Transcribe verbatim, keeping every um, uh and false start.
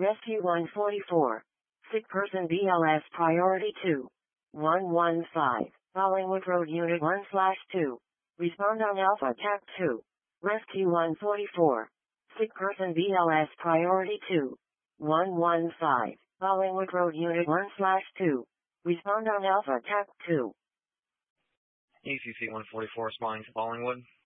Rescue one forty-four. Sick person B L S priority two. one one five. Bollingwood Road Unit one slash two. Respond on Alpha T A C two. Rescue one forty-four. Sick person B L S priority two. one one five. Bollingwood Road Unit one slash two. Respond on Alpha T A C two. E C C one forty-four responding to Bollingwood.